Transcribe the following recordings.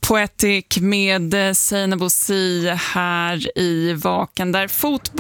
Poetic med Seinabo här i Vaken, där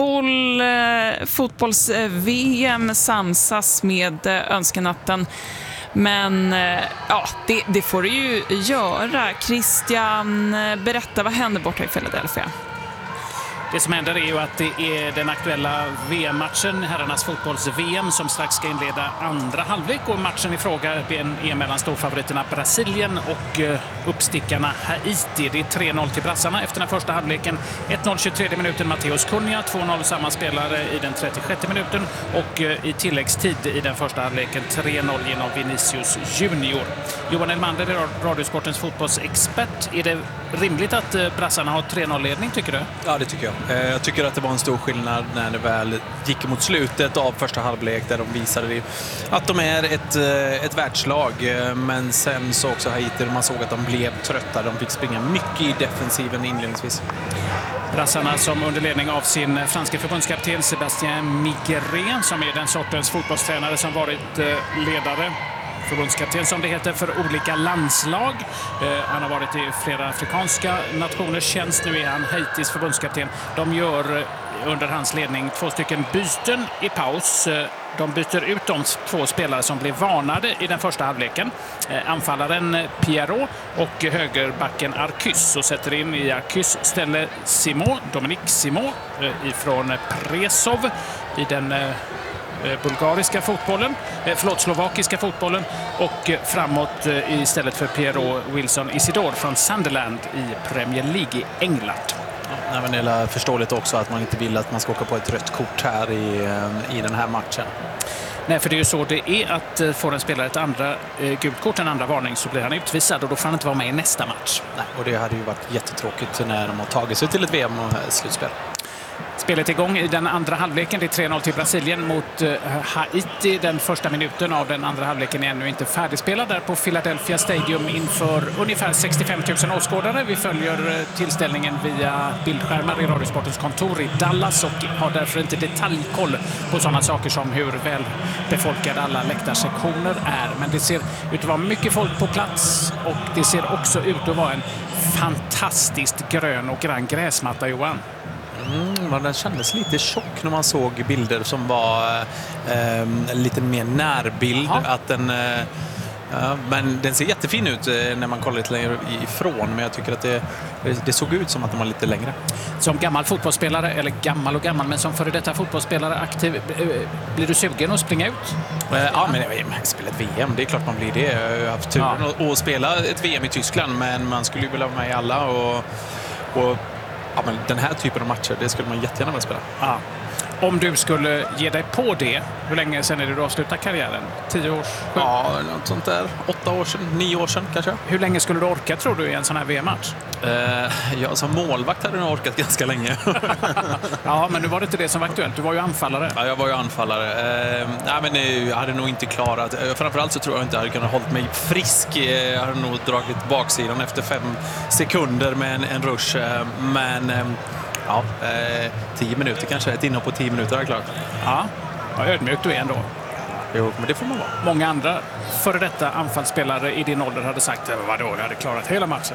fotbolls-VM samsas med önskenatten. Men ja, det får du ju göra. Christian, berätta, vad händer borta i Philadelphia? Det som händer är ju att det är den aktuella VM-matchen, herrarnas fotbolls-VM, som strax ska inleda andra halvlek. Och matchen i fråga är mellan storfavoriterna Brasilien och uppstickarna Haiti. Det är 3-0 till brassarna efter den första halvleken. 1-0 23 minuten Matheus Cunha, 2-0 samma spelare i den 36 minuten. Och i tilläggstid i den första halvleken 3-0 genom Vinicius Junior. Johan Elmander är Radiosportens fotbollsexpert. Är det rimligt att brassarna har 3-0-ledning, tycker du? Ja, det tycker jag. Jag tycker att det var en stor skillnad när det väl gick mot slutet av första halvlek, där de visade att de är ett världslag. Men sen så också Haiti, man såg att de blev trötta. De fick springa mycket i defensiven inledningsvis. Brassarna som under ledning av sin franska förbundskapten Sébastien Migueret, som är den sortens fotbollstränare som varit ledare, förbundskapten som det heter, för olika landslag. Han har varit i flera afrikanska nationers tjänst. Nu är han Haitis förbundskapten. De gör under hans ledning 2 stycken byten i paus. De byter ut de 2 spelare som blev varnade i den första halvleken. Anfallaren Pierrot och högerbacken Arcus, och sätter in i Arcus ställe Dominique Simon ifrån Presov i den slovakiska fotbollen, och framåt istället för Pierrot Wilson Isidore från Sunderland i Premier League i England. Ja, men det är förståeligt också att man inte vill att man ska åka på ett rött kort här i den här matchen. Nej, för det är ju så det är, att får en spelare ett andra gult kort, en andra varning, så blir han utvisad och då får han inte vara med i nästa match. Nej, och det hade ju varit jättetråkigt när de har tagit sig till ett VM och slutspel. Spelet igång i den andra halvleken. Det är 3-0 till Brasilien mot Haiti. Den första minuten av den andra halvleken är ännu inte färdigspelad där på Philadelphia Stadium inför ungefär 65 000 åskådare. Vi följer tillställningen via bildskärmar i Radiosportens kontor i Dallas och har därför inte detaljkoll på sådana saker som hur väl befolkade alla läktarsektioner är. Men det ser ut att vara mycket folk på plats, och det ser också ut att vara en fantastiskt grön och grann gräsmatta, Johan. Den kändes lite tjock när man såg bilder som var lite mer närbild. Att men den ser jättefin ut när man kollar lite längre ifrån. Men jag tycker att det såg ut som att den var lite längre. Som gammal fotbollsspelare, eller gammal, men som före detta fotbollsspelare aktiv, blir du sugen att springa ut? Ja, men jag spelar ett VM, det är klart man blir det. Jag har haft turen att spela ett VM i Tyskland, men man skulle ju vilja vara med i alla. Och ja, men den här typen av matcher, det skulle man jättegärna vilja spela. Ja. Om du skulle ge dig på det, hur länge sedan är det du avslutar karriären? 10 år? 7? Ja, något sånt där. 8 år sedan, 9 år sedan kanske. Hur länge skulle du orka, tror du, i en sån här VM-match? Ja, som målvakt hade jag orkat ganska länge. Ja, men nu var det inte det som var aktuellt. Du var ju anfallare. Ja, jag var ju anfallare. Jag hade nog inte klarat. Framförallt så tror jag inte jag hade kunnat hålla mig frisk. Jag hade nog dragit baksidan efter 5 sekunder med en rush. Men 10 minuter kanske. Ett inhopp på 10 minuter är klart. Ja, vad ödmjukt du är ändå. Jo, men det får man vara. Många andra före detta anfallsspelare i din ålder hade sagt, vadå, jag hade klarat hela matchen.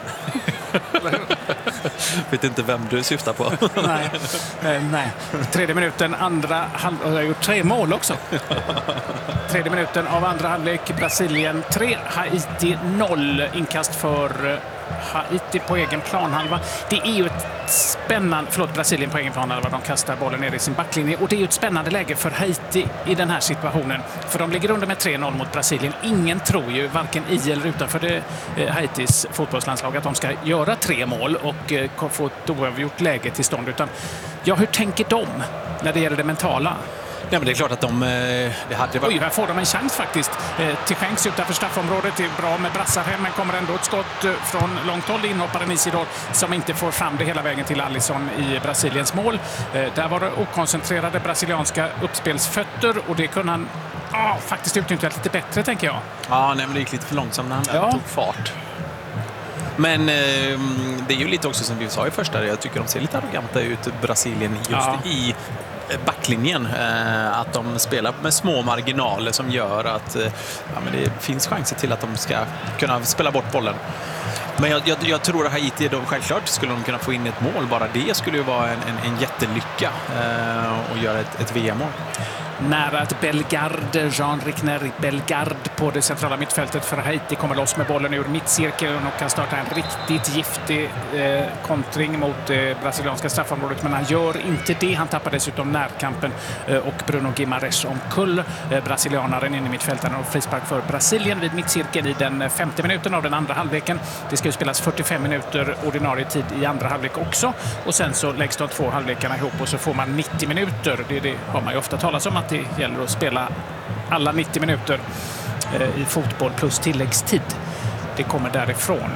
Vet inte vem du syftar på. Nej. Tredje minuten, andra halvlek. Jag har gjort 3 mål också. Tredje minuten av andra halvlek. Brasilien 3, Haiti 0. Inkast för Haiti på egen planhalva. Det är ju ett spännande... Brasilien på egen planhalva. De kastar bollen ner i sin backlinje. Och det är ju ett spännande läge för Haiti i den här situationen. För de ligger under med 3-0 mot Brasilien. Ingen tror ju, varken i eller utanför Haitis fotbollslandslag, att de ska göra 3 mål och få ett oavgjort läge till stånd. Utan, hur tänker de när det gäller det mentala? Nej, men det är klart att det hade varit... Oj, här får de en chans faktiskt. Till skänks utanför straffområdet. Det är bra med brassar hem, men kommer ändå ett skott från långt håll. Inhopparen Isidore som inte får fram det hela vägen till Alisson i Brasiliens mål. Där var det okoncentrerade brasilianska uppspelsfötter, och det kunde han faktiskt utnyttja lite bättre, tänker jag. Ja, men det gick lite för långsamt när han tog fart. Men det är ju lite också som vi sa i första. Jag tycker de ser lite arroganta ut, Brasilien, just backlinjen. Att de spelar med små marginaler som gör att men det finns chanser till att de ska kunna spela bort bollen. Men jag tror att Haiti, självklart skulle de kunna få in ett mål. Bara det skulle ju vara en jättelycka och göra ett VM-mål. Nära att Jean-Rickner Bellegarde på det centrala mittfältet för Haiti kommer loss med bollen ur mittcirkeln och kan starta en riktigt giftig kontring mot det brasilianska straffområdet, men han gör inte det. Han tappar dessutom närkampen och Bruno Guimaraes omkull brasilianaren in i mittfältaren och frispark för Brasilien vid mittcirkeln i den 50 minuten av den andra halvleken. Det ska ju spelas 45 minuter ordinarie tid i andra halvlek också, och sen så läggs de 2 halvlekarna ihop och så får man 90 minuter. Det har man ju ofta talat om, att det gäller att spela alla 90 minuter i fotboll plus tilläggstid. Det kommer därifrån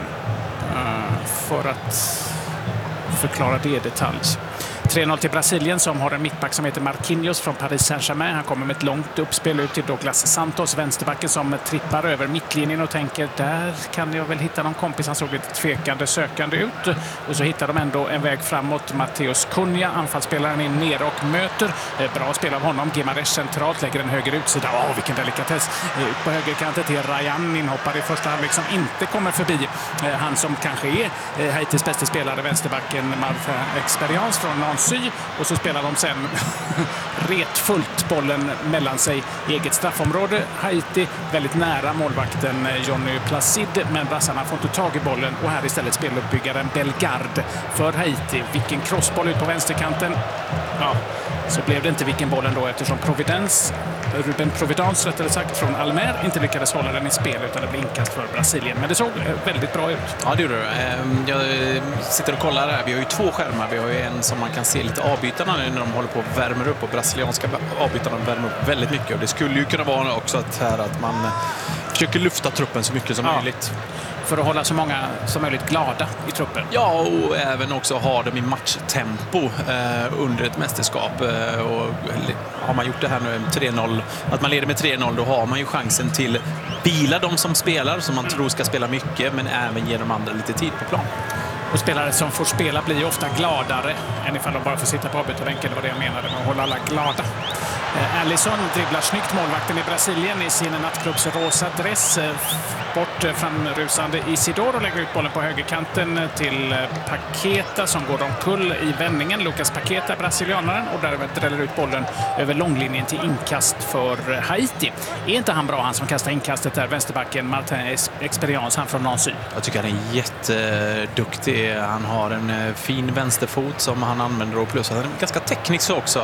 för att förklara det i detalj. 3-0 till Brasilien som har en mittback som heter Marquinhos från Paris Saint-Germain. Han kommer med ett långt uppspel ut till Douglas Santos, vänsterbacken, som trippar över mittlinjen och tänker där kan jag väl hitta någon kompis. Han såg lite tvekande, sökande ut, och så hittar de ändå en väg framåt. Mateus Cunha, anfallsspelaren, är nere och möter. Bra spel av honom. Guimaraes centralt lägger en höger utsida. Vilken delikatess. Ut på högerkanten till Ryan, inhoppar i första halvlek som inte kommer förbi. Han som kanske är Haitis bästa spelare, vänsterbacken Martin Experience från Nancy, och så spelar de sen retfullt bollen mellan sig i eget straffområde. Haiti väldigt nära målvakten Johnny Placide, men brassarna får inte tag i bollen, och här istället speluppbyggaren Bellegarde för Haiti. Vilken crossboll ut på vänsterkanten. Så blev det inte vilken bollen då, eftersom Ruben Providence rättare sagt från Almer inte lyckades hålla den i spel, utan det blev inkast för Brasilien. Men det såg väldigt bra ut. Ja, det gjorde det. Jag sitter och kollar här. Vi har ju 2 skärmar. Vi har ju en som man kan se lite avbytarna när de håller på och värmer upp, och brasilianska avbytarna värmer upp väldigt mycket. Och det skulle ju kunna vara också att man försöker lyfta truppen så mycket som möjligt. För att hålla så många som möjligt glada i truppen. Ja, och även också ha dem i matchtempo under ett mästerskap. Och har man gjort det här nu 3-0, att man leder med 3-0, då har man ju chansen till bila de som spelar, som man tror ska spela mycket, men även ge de andra lite tid på plan. Och spelare som får spela blir ju ofta gladare än ifall de bara får sitta på avbytarbänken. Det var det jag menade med att hålla alla glada. Alisson dribblar snyggt, målvakten i Brasilien, i sin nattklubbs rosa dress. Bort framrusande Isidoro och lägger ut bollen på högerkanten till Paqueta som går omkull i vändningen. Lucas Paqueta, brasilianaren, och därmed dräller ut bollen över långlinjen till inkast för Haiti. Är inte han bra, han som kastar inkastet där, vänsterbacken Martin Experience, han från Nancy? Jag tycker han är jätteduktig. Han har en fin vänsterfot som han använder, och plus han är ganska teknisk också.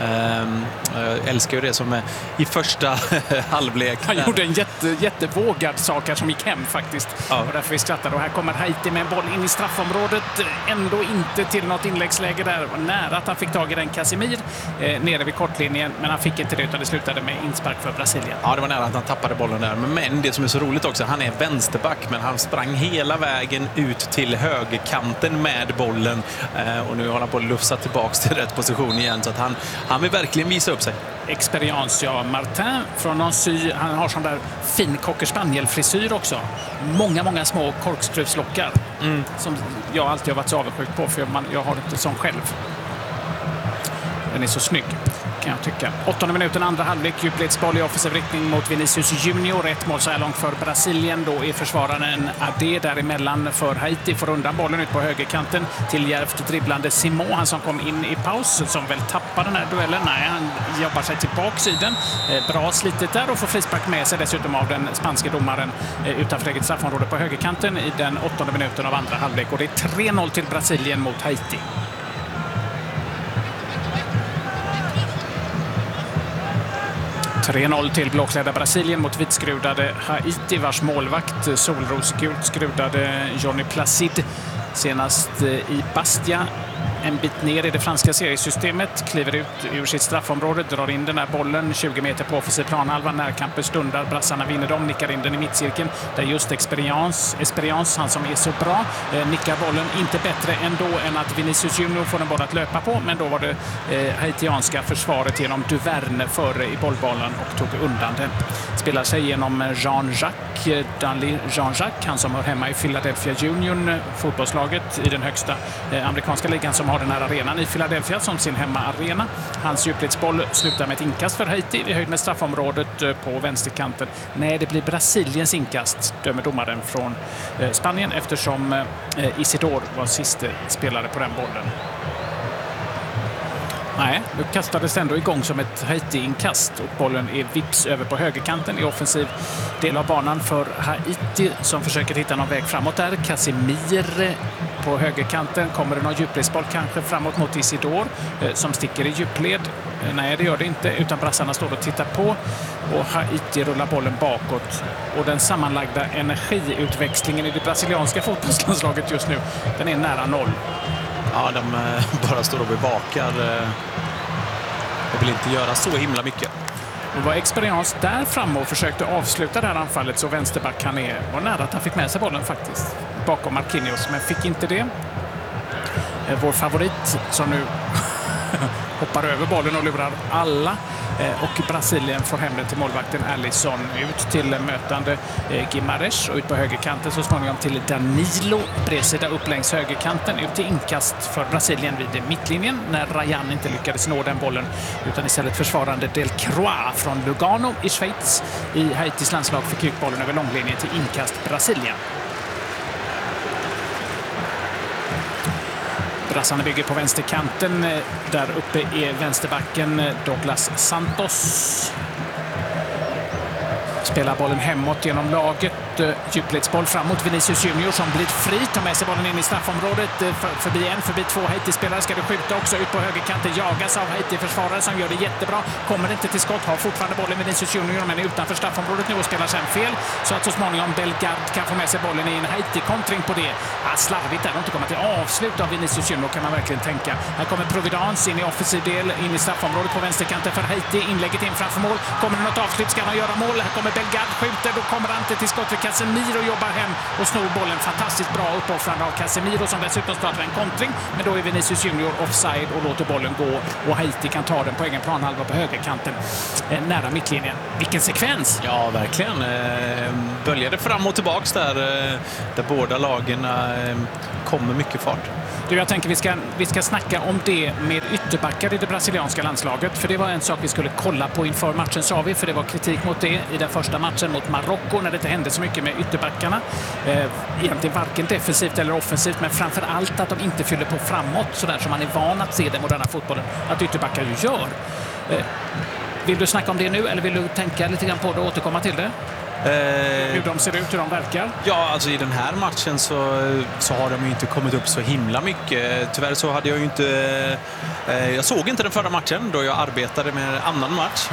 Jag älskar ju det som är i första halvlek. Han gjorde en jättevågad sak här som gick hem faktiskt. Ja. Och därför vi skrattade. Och här kommer Haiti med en boll in i straffområdet. Ändå inte till något inläggsläge där. Var nära att han fick tag i den Casimir nere vid kortlinjen. Men han fick inte det, utan det slutade med inspark för Brasilien. Ja, det var nära att han tappade bollen där. Men det som är så roligt också, han är vänsterback, men han sprang hela vägen ut till högerkanten med bollen. Och nu har han på att lufsa tillbaka till rätt position igen. Så att han vill verkligen visa upp sig. Experience, ja. Martin från Nancy, han har sån där fin cocker spaniel-frisyr också. Många små korkskruvslockar som jag alltid har varit så avundsjuk på, för jag har inte sån själv. Den är så snygg, kan jag tycka. 8:e minuten, andra halvlek, djupledsboll i offensiv riktning mot Vinicius Junior. 1 mål så här långt för Brasilien. Då är försvararen Ade däremellan för Haiti. Får undan bollen ut på högerkanten till djärvt dribblande Simon. Han som kom in i paus, som väl tappar den här duellen. Nej, han jobbar sig tillbaka i den. Bra slitet där, och får frispark med sig dessutom av den spanske domaren utanför eget straffområde på högerkanten i den 8:e minuten av andra halvlek. Och det är 3-0 till Brasilien mot Haiti. 3-0 till blåklädda Brasilien mot vitskrudade Haiti, vars målvakt solrosgult skrudade Johnny Placide senast i Bastia. En bit ner i det franska seriesystemet, kliver ut ur sitt straffområde, drar in den här bollen 20 meter på offensiv planhalva. Närkamper stundar, brassarna vinner dem, nickar in den i mittcirkeln. Där just Experience, han som är så bra, nickar bollen. Inte bättre ändå än att Vinicius Junior får en boll att löpa på, men då var det haitianska försvaret genom Duverne före i bollbollen och tog undan den. Spelar sig genom Jean-Jacques, han som hör hemma i Philadelphia Union, fotbollslaget i den högsta amerikanska ligan som har den här arenan i Philadelphia som sin hemmaarena. Hans djupledsboll slutar med ett inkast för Haiti i höjd med straffområdet på vänsterkanten. Nej, det blir Brasiliens inkast, dömer domaren från Spanien, eftersom Isidore var sista spelare på den bollen. Nej, nu kastades det ändå igång som ett Haiti-inkast och bollen är vips över på högerkanten i offensiv del av banan för Haiti som försöker hitta någon väg framåt där. Casemiro på högerkanten. Kommer det någon djupledsboll kanske framåt mot Isidore som sticker i djupled? Nej, det gör det inte, utan brassarna står och tittar på och Haiti rullar bollen bakåt. Och den sammanlagda energiutväxlingen i det brasilianska fotbollslandslaget just nu, den är nära noll. Ja, de bara står och bevakar. De vill inte göra så himla mycket. Det var Experience där framme och försökte avsluta det här anfallet, så vänsterback han är. Var nära att han fick med sig bollen faktiskt bakom Marquinhos, men fick inte det. Vår favorit som nu hoppar över bollen och lurar alla. Och Brasilien får hem den till målvakten Alisson, ut till mötande Guimarães och ut på högerkanten så småningom till Danilo. Bredsida upp längs högerkanten, ut till inkast för Brasilien vid mittlinjen när Rayan inte lyckades nå den bollen, utan istället försvarande Delcroix från Lugano i Schweiz i Haitis landslag fick ut bollen över långlinjen till inkast Brasilien. Brassarna bygger på vänsterkanten. Där uppe är vänsterbacken Douglas Santos. Spelar bollen hemåt genom laget. Djupledsboll framåt. Vinicius Junior som blir fri. Tar med sig bollen in i straffområdet. Förbi två Haiti-spelare. Ska det skjuta också ut på högerkanten. Jagas av Haiti-försvarare som gör det jättebra. Kommer inte till skott. Har fortfarande bollen Vinicius Junior, men är utanför straffområdet nu och spelar sen fel. Så att så småningom Bellegarde kan få med sig bollen i en Haiti-kontring på det. Slarvigt där. De inte kommer till avslut av Vinicius Junior, kan man verkligen tänka. Här kommer Providence in i offensiv del. In i straffområdet på vänsterkanten för Haiti. Inlägget in framför mål. Kommer det något avslut ska han göra mål. Här kommer Bellegarde, skjuter. Då kommer han inte till skott. Casemiro jobbar hem och snor bollen. Fantastiskt bra uppoffrande av Casemiro som dessutom startar en kontring. Men då är Vinicius Junior offside och låter bollen gå. Och Haiti kan ta den på egen planhalva på högerkanten nära mittlinjen. Vilken sekvens! Ja, verkligen. Böljade fram och tillbaks där båda lagen kommer mycket fart. Du, jag tänker vi ska snacka om det med ytterbackar i det brasilianska landslaget. För det var en sak vi skulle kolla på inför matchen, sa vi. För det var kritik mot det i den första matchen mot Marocko när det inte hände så mycket med ytterbackarna. Egentligen varken defensivt eller offensivt, men framför allt att de inte fyller på framåt sådär som man är van att se den moderna fotbollen att ytterbackar ju gör. Vill du snacka om det nu eller vill du tänka lite grann på det och återkomma till det? Hur de ser ut, hur de verkar? Ja, alltså i den här matchen så har de ju inte kommit upp så himla mycket. Tyvärr så hade jag ju inte... jag såg inte den förra matchen då jag arbetade med en annan match.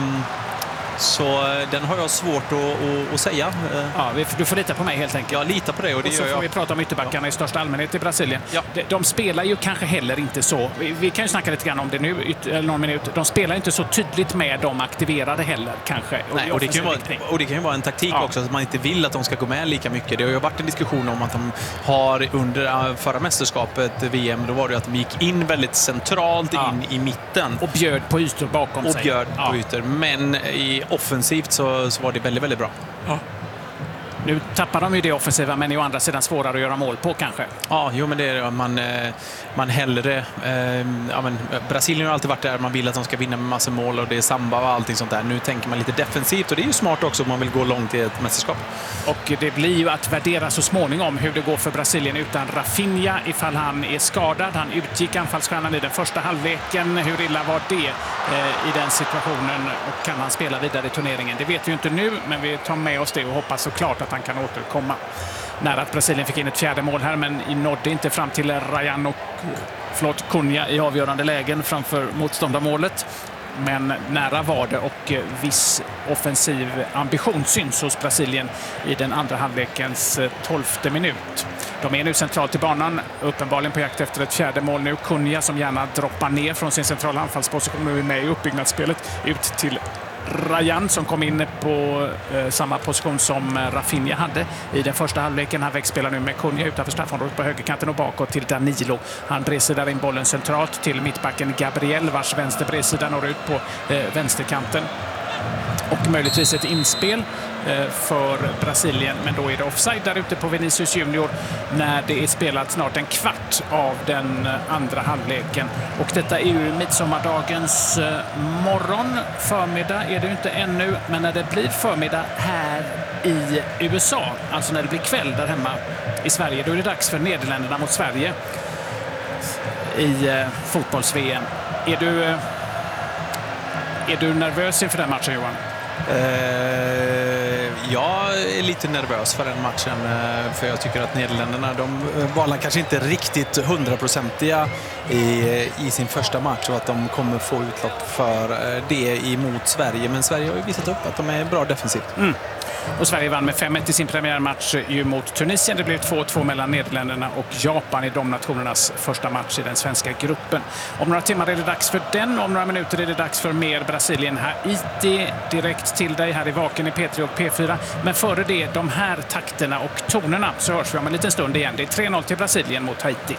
Så den har jag svårt att säga. Ja, du får lita på mig helt enkelt. Jag litar på det och det och så gör jag. Får vi prata om ytterbackarna i största allmänhet i Brasilien. Ja. De spelar ju kanske heller inte så. Vi kan ju snacka lite grann om det nu, någon minut. De spelar inte så tydligt med de aktiverade heller kanske. Nej, och det kan ju vara en taktik också, att man inte vill att de ska gå med lika mycket. Det har ju varit en diskussion om att de har under förra mästerskapet, VM, då var det att de gick in väldigt centralt in i mitten. Och bjöd på ytor bakom sig. Och bjöd på ytor. Men i offensivt så var det väldigt, väldigt bra. Ja. Nu tappar de ju det offensiva, men i å andra sidan svårare att göra mål på kanske. Ja, jo, men det är man hellre... Brasilien har alltid varit där man vill att de ska vinna med massor mål och det är samba och allting sånt där. Nu tänker man lite defensivt och det är ju smart också om man vill gå långt i ett mästerskap. Och det blir ju att värdera så småningom hur det går för Brasilien utan Rafinha ifall han är skadad. Han utgick anfallsstjärnan i den första halvleken. Hur illa var det i den situationen och kan han spela vidare i turneringen? Det vet vi ju inte nu, men vi tar med oss det och hoppas såklart att han kan återkomma. Nära att Brasilien fick in ett fjärde mål här, men nådde inte fram till Rayan och Cunha i avgörande lägen framför motståndarmålet. Men nära var det och viss offensiv ambition syns hos Brasilien i den andra halvlekens 12:e minut. De är nu centralt i banan, uppenbarligen på jakt efter ett fjärde mål nu. Cunha som gärna droppar ner från sin centrala anfallsposition nu är med i uppbyggnadsspelet ut till Rayan som kom in på samma position som Rafinha hade i den första halvleken. Han växspelar nu med Cunha utanför straffområdet på högerkanten och bakåt till Danilo. Han bredsidar in bollen centralt till mittbacken Gabriel vars vänster bredsida når ut på vänsterkanten. och möjligtvis ett inspel för Brasilien, men då är det offside där ute på Vinicius Junior när det är spelat snart en kvart av den andra halvleken. Och detta är ju midsommardagens förmiddag är det ju inte ännu, men när det blir förmiddag här i USA, alltså när det blir kväll där hemma i Sverige, då är det dags för Nederländerna mot Sverige i fotbolls-VM. Är du nervös inför den matchen, Johan? Jag är lite nervös för den matchen, för jag tycker att Nederländerna, de var kanske inte riktigt 100-procentiga i sin första match och att de kommer få utlopp för det emot Sverige. Men Sverige har ju visat upp att de är bra defensivt. Och Sverige vann med 5-1 i sin premiärmatch ju mot Tunisien. Det blev 2-2 mellan Nederländerna och Japan i de nationernas första match i den svenska gruppen. Om några timmar är det dags för den. Om några minuter är det dags för mer Brasilien-Haiti direkt till dig här i Vaken i P3 och P4. Men före det, de här takterna och tonerna, så hörs vi om en liten stund igen. Det är 3-0 till Brasilien mot Haiti.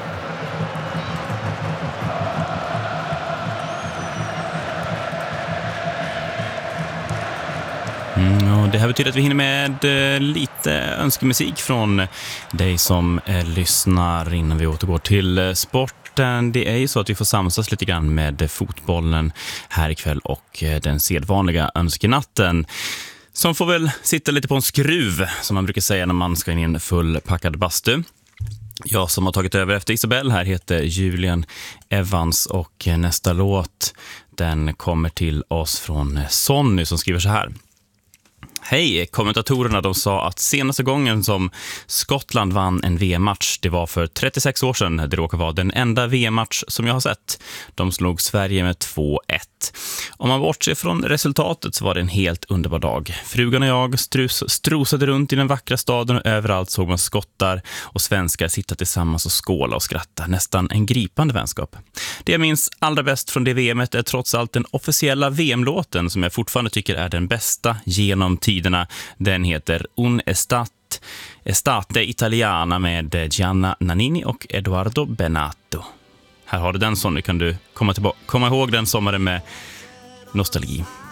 Och det här betyder att vi hinner med lite önskemusik från dig som lyssnar innan vi återgår till sporten. Det är ju så att vi får samsas lite grann med fotbollen här ikväll och den sedvanliga önskenatten som får väl sitta lite på en skruv, som man brukar säga när man ska in i en fullpackad bastu. Jag som har tagit över efter Isabel här heter Julian Evans och nästa låt, den kommer till oss från Sonny som skriver så här. Hej, kommentatorerna de sa att senaste gången som Skottland vann en VM-match, det var för 36 år sedan. Det råkar vara den enda VM-match som jag har sett. De slog Sverige med 2-1. Om man bortser från resultatet så var det en helt underbar dag. Frugan och jag strosade runt i den vackra staden och överallt såg man skottar och svenskar sitta tillsammans och skåla och skratta. Nästan en gripande vänskap. Det jag minns allra bäst från det VMet är trots allt den officiella VM-låten som jag fortfarande tycker är den bästa genom tiderna. Den heter Un Estate Italiana med Gianna Nannini och Edoardo Bennato. Här har du den, Sonny. Kan du komma ihåg den sommaren med nostalgi?